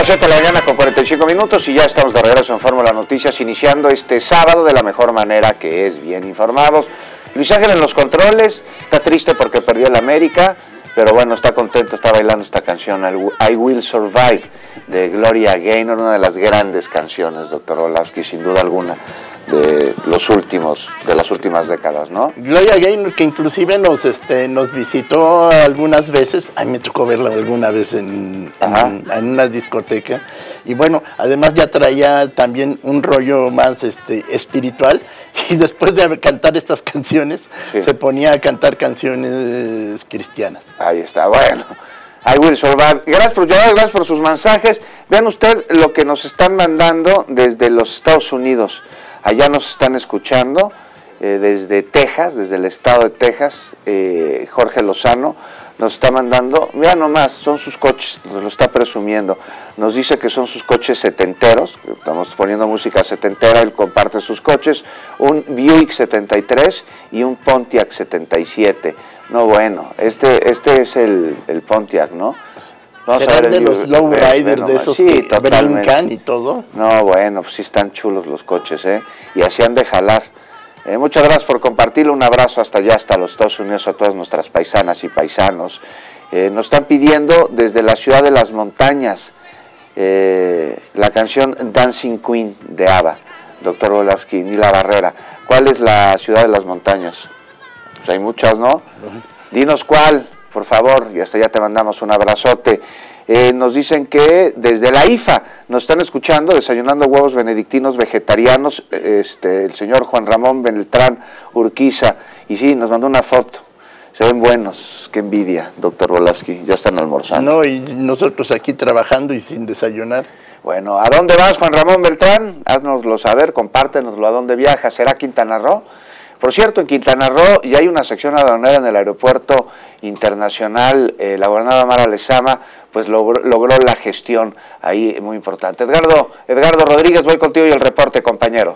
las 7 de la mañana con 45 minutos y ya estamos de regreso en Fórmula Noticias, iniciando este sábado de la mejor manera, que es bien informados. Luis Ángel en los controles, está triste porque perdió el América, pero bueno, está contento, está bailando esta canción, I Will Survive, de Gloria Gaynor, una de las grandes canciones, doctor Orlowski, sin duda alguna, de las últimas décadas, ¿no? Gloria Gaynor, que inclusive nos visitó algunas veces, a mí me tocó verla alguna vez en una discoteca, y bueno, además ya traía también un rollo más espiritual, y después de cantar estas canciones, sí, se ponía a cantar canciones cristianas. Ahí está, bueno. I Will Survive. Gracias por sus mensajes. Vean usted lo que nos están mandando desde los Estados Unidos. Allá nos están escuchando, desde Texas, desde el estado de Texas, Jorge Lozano nos está mandando, vean nomás, son sus coches, nos lo está presumiendo, nos dice que son sus coches setenteros, estamos poniendo música setentera, él comparte sus coches, un Buick 73 y un Pontiac 77, no bueno, este es el Pontiac, ¿no? Vamos ¿serán a ver de los lowriders de esos, sí, que brincan y todo? No, bueno, pues sí están chulos los coches, y así han de jalar. Muchas gracias por compartirlo, un abrazo hasta allá, hasta los Estados Unidos, a todas nuestras paisanas y paisanos. Nos están pidiendo desde la ciudad de las montañas la canción Dancing Queen de ABBA, doctor Orlowski, Nila Barrera. ¿Cuál es la ciudad de las montañas? Pues hay muchas, ¿no? Dinos cuál, por favor, y hasta allá te mandamos un abrazote. Nos dicen que desde la IFA nos están escuchando, desayunando huevos benedictinos vegetarianos, el señor Juan Ramón Beltrán Urquiza, y sí, nos mandó una foto, se ven buenos, qué envidia, doctor Orlowski, ya están almorzando. No, y nosotros aquí trabajando y sin desayunar. Bueno, ¿a dónde vas, Juan Ramón Beltrán? Haznoslo saber, compártenoslo, ¿a dónde viajas? ¿Será Quintana Roo? Por cierto, en Quintana Roo ya hay una sección aduanera en el aeropuerto internacional, la gobernadora Mara Lezama pues logró la gestión ahí muy importante. Edgardo Rodríguez, voy contigo y el reporte, compañero.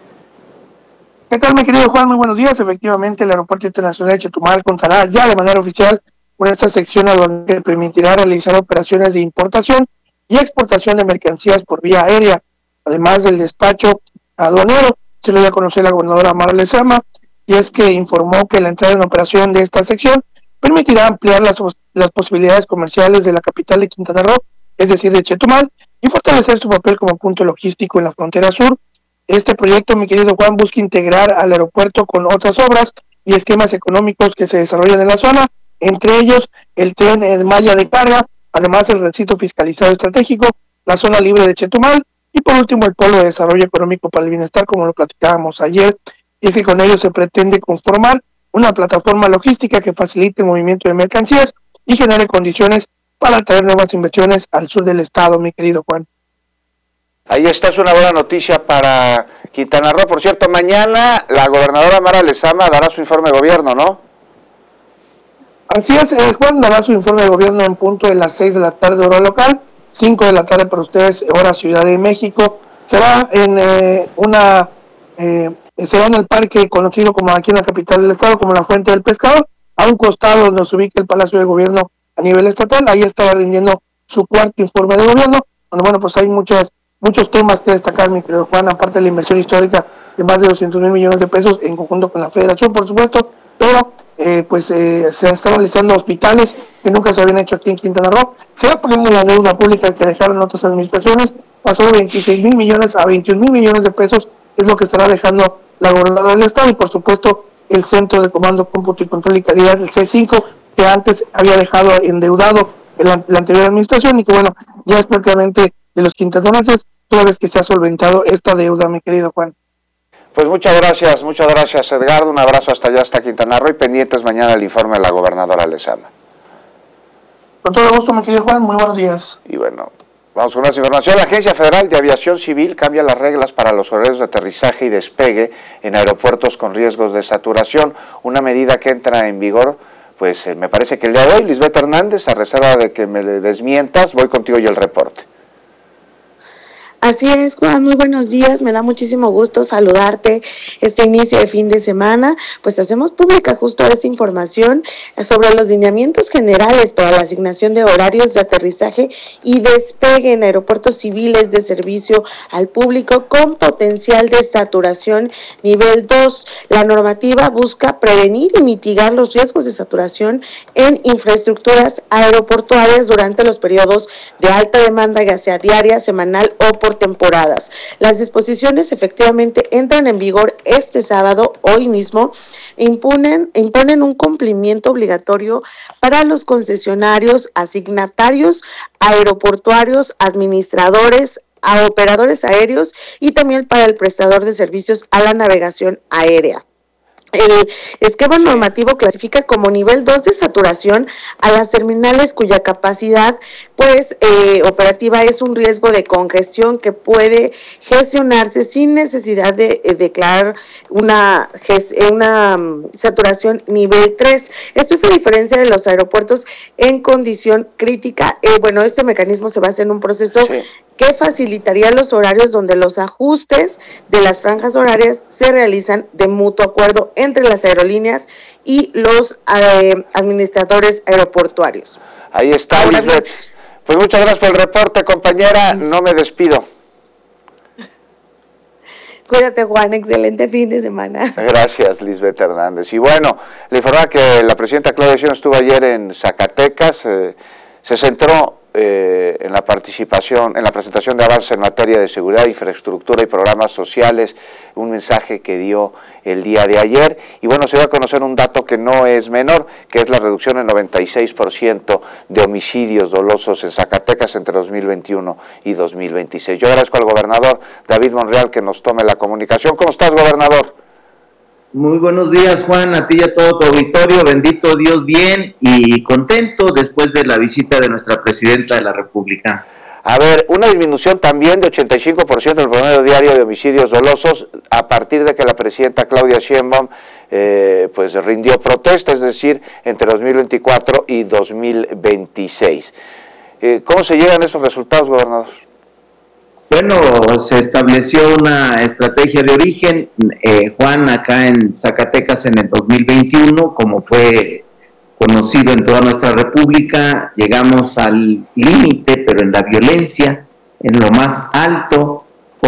¿Qué tal, mi querido Juan? Muy buenos días. Efectivamente, el Aeropuerto Internacional de Chetumal contará ya de manera oficial con esta sección aduanera que permitirá realizar operaciones de importación y exportación de mercancías por vía aérea, además del despacho aduanero. Se lo dio a conocer la gobernadora Mara Lezama, y es que informó que la entrada en operación de esta sección permitirá ampliar las posibilidades comerciales de la capital de Quintana Roo, es decir, de Chetumal, y fortalecer su papel como punto logístico en la frontera sur. Este proyecto, mi querido Juan, busca integrar al aeropuerto con otras obras y esquemas económicos que se desarrollan en la zona, entre ellos el tren en Maya de carga, además el recinto fiscalizado estratégico, la zona libre de Chetumal, y por último el polo de desarrollo económico para el bienestar, como lo platicábamos ayer. Y es que con ello se pretende conformar una plataforma logística que facilite el movimiento de mercancías y genere condiciones para atraer nuevas inversiones al sur del estado, mi querido Juan. Ahí está, es una buena noticia para Quintana Roo. Por cierto, mañana la gobernadora Mara Lezama dará su informe de gobierno, ¿no? Así es, Juan, dará su informe de gobierno en punto de las 6 de la tarde hora local, 5 de la tarde para ustedes, hora Ciudad de México. Será en será en el parque conocido como aquí en la capital del estado como la Fuente del Pescador, a un costado donde se ubica el Palacio de Gobierno a nivel estatal. Ahí estará rindiendo su cuarto informe de gobierno, donde bueno, pues hay muchos temas que destacar, mi querido Juan, aparte de la inversión histórica de más de 200,000 millones de pesos en conjunto con la Federación, por supuesto, pero se están realizando hospitales que nunca se habían hecho aquí en Quintana Roo. Se ha pagado la deuda pública que dejaron otras administraciones, pasó de 26,000 millones a 21,000 millones de pesos, es lo que estará dejando la gobernadora del estado, y por supuesto el Centro de Comando, Cómputo y Control y Calidad, el C5, que antes había dejado endeudado la anterior administración, y que bueno, ya es prácticamente de los quintanarroenses toda vez que se ha solventado esta deuda, mi querido Juan. Pues muchas gracias Edgardo, un abrazo hasta allá, hasta Quintana Roo, y pendientes mañana el informe de la gobernadora Lezama. Con todo gusto, mi querido Juan, muy buenos días. Y bueno, vamos con más información. La Agencia Federal de Aviación Civil cambia las reglas para los horarios de aterrizaje y despegue en aeropuertos con riesgos de saturación, una medida que entra en vigor, pues me parece que el día de hoy. Lisbeth Hernández, a reserva de que me desmientas, voy contigo y el reporte. Así es, Juan, muy buenos días, me da muchísimo gusto saludarte este inicio de fin de semana, pues hacemos pública justo esta información sobre los lineamientos generales para la asignación de horarios de aterrizaje y despegue en aeropuertos civiles de servicio al público con potencial de saturación nivel 2. La normativa busca prevenir y mitigar los riesgos de saturación en infraestructuras aeroportuarias durante los periodos de alta demanda, ya sea diaria, semanal o por temporadas. Las disposiciones efectivamente entran en vigor este sábado, hoy mismo, imponen un cumplimiento obligatorio para los concesionarios, asignatarios aeroportuarios, administradores, a operadores aéreos y también para el prestador de servicios a la navegación aérea. El esquema normativo clasifica como nivel 2 de saturación a las terminales cuya capacidad operativa es un riesgo de congestión que puede gestionarse sin necesidad de declarar una saturación nivel 3. Esto es a diferencia de los aeropuertos en condición crítica. Este mecanismo se basa en un proceso que facilitaría los horarios donde los ajustes de las franjas horarias se realizan de mutuo acuerdo entre las aerolíneas y los administradores aeroportuarios. Ahí está, Lisbeth. Pues muchas gracias por el reporte, compañera. No me despido. Cuídate, Juan. Excelente fin de semana. Gracias, Lisbeth Hernández. Y bueno, le informaba que la presidenta Claudia Sheinbaum estuvo ayer en Zacatecas. Se centró en la presentación de avances en materia de seguridad, infraestructura y programas sociales, un mensaje que dio el día de ayer. Y bueno, se va a conocer un dato que no es menor, que es la reducción en 96% de homicidios dolosos en Zacatecas entre 2021 y 2026. Yo agradezco al gobernador David Monreal que nos tome la comunicación. ¿Cómo estás, gobernador? Muy buenos días, Juan, a ti y a todo tu auditorio. Bendito Dios, bien y contento después de la visita de nuestra presidenta de la República. A ver, una disminución también de 85% del promedio diario de homicidios dolosos a partir de que la presidenta Claudia Sheinbaum rindió protesta, es decir, entre 2024 y 2026. ¿Cómo se llegan a esos resultados, gobernador? Bueno, se estableció una estrategia de origen, Juan, acá en Zacatecas en el 2021, como fue conocido en toda nuestra república. Llegamos al límite, pero en la violencia, en lo más alto, con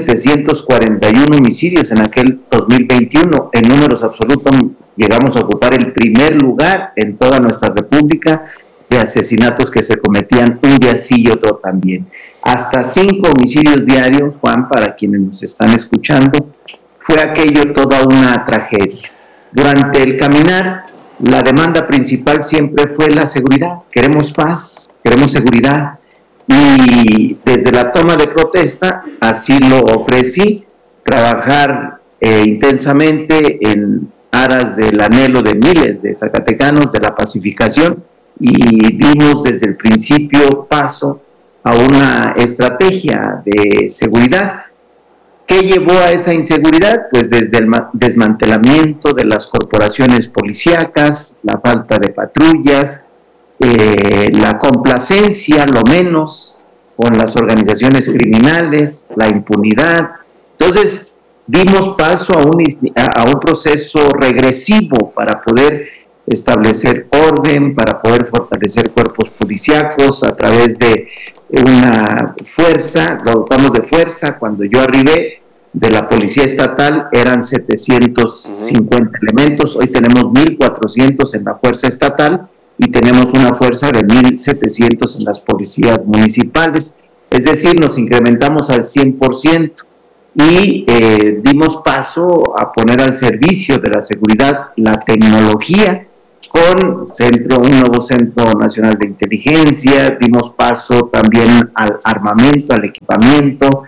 1,741 homicidios en aquel 2021. En números absolutos llegamos a ocupar el primer lugar en toda nuestra república de asesinatos que se cometían un día sí y otro también. Hasta 5 homicidios diarios, Juan, para quienes nos están escuchando. Fue aquello toda una tragedia. Durante el caminar, la demanda principal siempre fue la seguridad. Queremos paz, queremos seguridad. Y desde la toma de protesta, así lo ofrecí, trabajar intensamente en aras del anhelo de miles de zacatecanos de la pacificación, y dimos desde el principio paso a una estrategia de seguridad. ¿Qué llevó a esa inseguridad? Pues desde el desmantelamiento de las corporaciones policíacas, la falta de patrullas, la complacencia, lo menos, con las organizaciones criminales, la impunidad. Entonces, dimos paso a un proceso regresivo para poder establecer orden, para poder fortalecer cuerpos policíacos a través de una fuerza. Lo dotamos de fuerza. Cuando yo arribé de la Policía Estatal eran 750 elementos, hoy tenemos 1,400 en la Fuerza Estatal y tenemos una fuerza de 1,700 en las policías municipales, es decir, nos incrementamos al 100%. Y dimos paso a poner al servicio de la seguridad la tecnología con un nuevo Centro Nacional de Inteligencia. Dimos paso también al armamento, al equipamiento.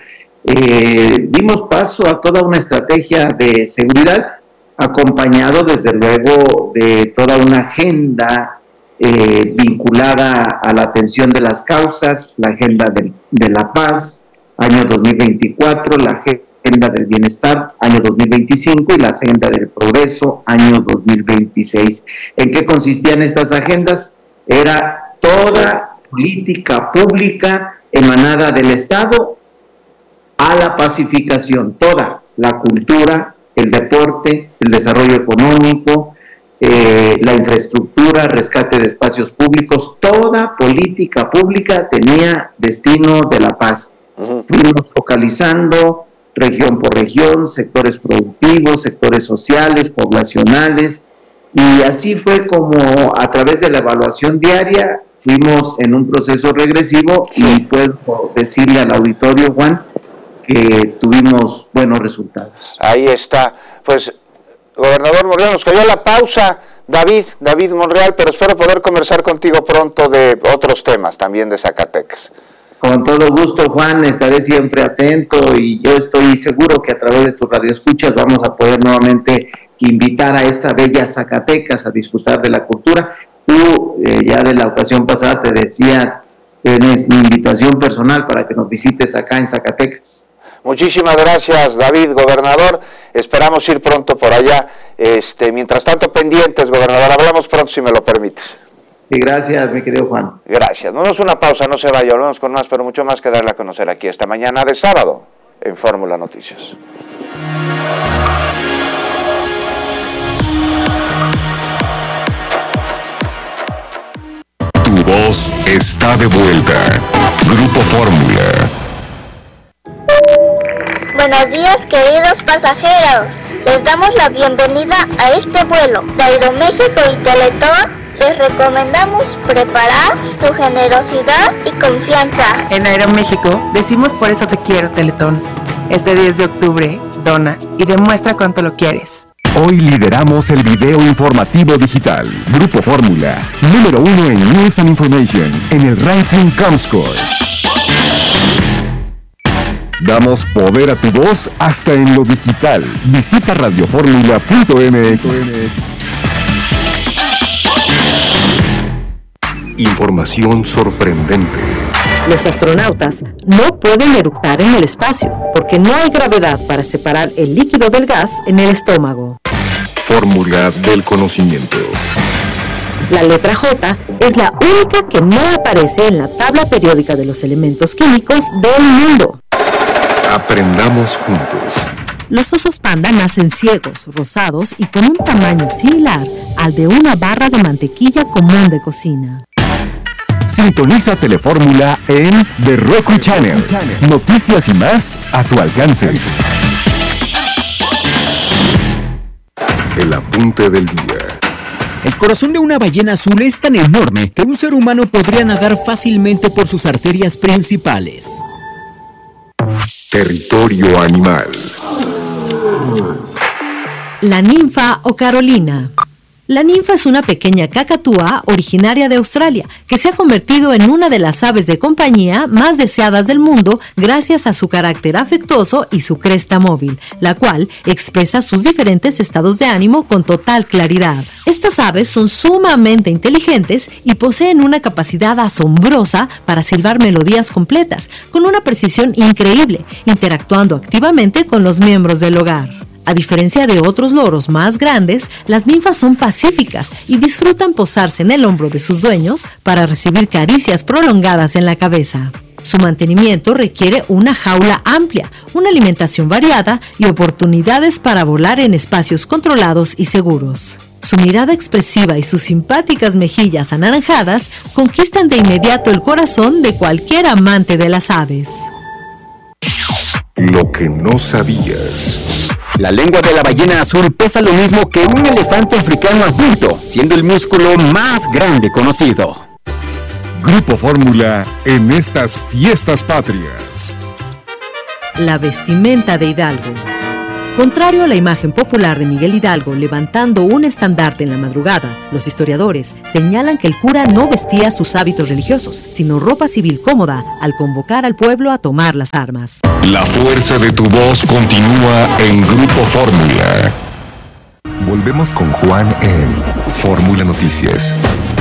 Dimos paso a toda una estrategia de seguridad, acompañado desde luego de toda una agenda vinculada a la atención de las causas, la agenda de la paz, año 2024, la agenda del bienestar, año 2025, y la agenda del progreso, año 2026. ¿En qué consistían estas agendas? Era toda política pública emanada del Estado a la pacificación, toda la cultura, el deporte, el desarrollo económico, la infraestructura, rescate de espacios públicos, toda política pública tenía destino de la paz. Fuimos focalizando región por región, sectores productivos, sectores sociales, poblacionales, y así fue como a través de la evaluación diaria fuimos en un proceso regresivo y puedo decirle al auditorio, Juan, que tuvimos buenos resultados. Ahí está. Pues, gobernador Monreal, nos quería la pausa, David Monreal, pero espero poder conversar contigo pronto de otros temas, también de Zacatecas. Con todo gusto, Juan, estaré siempre atento y yo estoy seguro que a través de tu radioescuchas vamos a poder nuevamente invitar a esta bella Zacatecas a disfrutar de la cultura. Tú, ya de la ocasión pasada te decía, tienes mi invitación personal para que nos visites acá en Zacatecas. Muchísimas gracias, David, gobernador. Esperamos ir pronto por allá. Mientras tanto, pendientes, gobernador. Hablamos pronto, si me lo permites. Sí, gracias, mi querido Juan. Gracias. Vamos a una pausa, no se vaya. Volvemos con más, pero mucho más que darle a conocer aquí esta mañana de sábado en Fórmula Noticias. Tu voz está de vuelta. Grupo Fórmula. Buenos días, queridos pasajeros. Les damos la bienvenida a este vuelo de Aeroméxico y Teletón. Les recomendamos preparar su generosidad y confianza. En Aeroméxico decimos por eso te quiero, Teletón. Este 10 de octubre, dona y demuestra cuánto lo quieres. Hoy lideramos el video informativo digital. Grupo Fórmula, número 1 en News and Information, en el ranking Comscore. Damos poder a tu voz hasta en lo digital. Visita radioformula.mx. Información sorprendente. Los astronautas no pueden eructar en el espacio porque no hay gravedad para separar el líquido del gas en el estómago. Fórmula del conocimiento. La letra J es la única que no aparece en la tabla periódica de los elementos químicos del mundo. Aprendamos juntos. Los osos panda nacen ciegos, rosados y con un tamaño similar al de una barra de mantequilla común de cocina. Sintoniza Telefórmula en The Roku Channel. Noticias y más a tu alcance. El apunte del día. El corazón de una ballena azul es tan enorme que un ser humano podría nadar fácilmente por sus arterias principales. Territorio animal. La ninfa o Carolina. La ninfa es una pequeña cacatúa originaria de Australia que se ha convertido en una de las aves de compañía más deseadas del mundo gracias a su carácter afectuoso y su cresta móvil, la cual expresa sus diferentes estados de ánimo con total claridad. Estas aves son sumamente inteligentes y poseen una capacidad asombrosa para silbar melodías completas, con una precisión increíble, interactuando activamente con los miembros del hogar. A diferencia de otros loros más grandes, las ninfas son pacíficas y disfrutan posarse en el hombro de sus dueños para recibir caricias prolongadas en la cabeza. Su mantenimiento requiere una jaula amplia, una alimentación variada y oportunidades para volar en espacios controlados y seguros. Su mirada expresiva y sus simpáticas mejillas anaranjadas conquistan de inmediato el corazón de cualquier amante de las aves. Lo que no sabías. La lengua de la ballena azul pesa lo mismo que un elefante africano adulto, siendo el músculo más grande conocido. Grupo Fórmula en estas fiestas patrias. La vestimenta de Hidalgo. Contrario a la imagen popular de Miguel Hidalgo levantando un estandarte en la madrugada, los historiadores señalan que el cura no vestía sus hábitos religiosos, sino ropa civil cómoda al convocar al pueblo a tomar las armas. La fuerza de tu voz continúa en Grupo Fórmula. Volvemos con Juan en Fórmula Noticias.